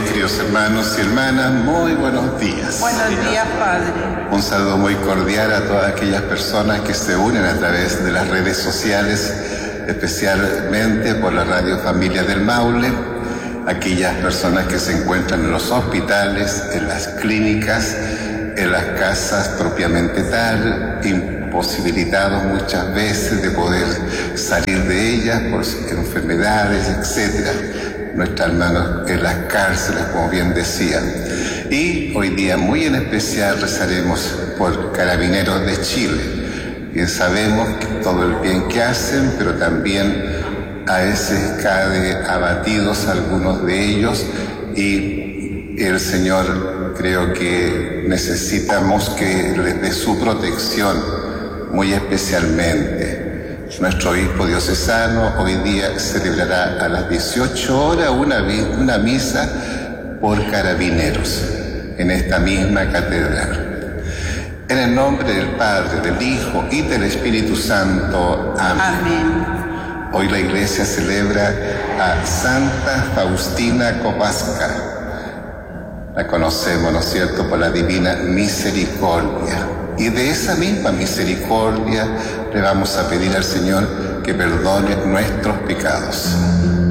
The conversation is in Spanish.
queridos hermanos y hermanas, muy buenos días. Buenos días, Padre. Un saludo muy cordial a todas aquellas personas que se unen a través de las redes sociales, especialmente por la Radio Familia del Maule, aquellas personas que se encuentran en los hospitales, en las clínicas, en las casas propiamente tal, imposibilitados muchas veces de poder salir de ellas por enfermedades, etcétera. Nuestros hermanos en las cárceles, como bien decían. Y hoy día, muy en especial, rezaremos por Carabineros de Chile. Bien sabemos que todo el bien que hacen, pero también a veces caen abatidos algunos de ellos, y el Señor creo que necesitamos que les dé su protección muy especialmente. Nuestro obispo diocesano hoy día celebrará a las 18 horas una misa por Carabineros en esta misma catedral. En el nombre del Padre, del Hijo y del Espíritu Santo. Amén. Amén. Hoy la Iglesia celebra a Santa Faustina Kowalska. La conocemos, ¿no es cierto?, por la Divina Misericordia. Y de esa misma misericordia le vamos a pedir al Señor que perdone nuestros pecados.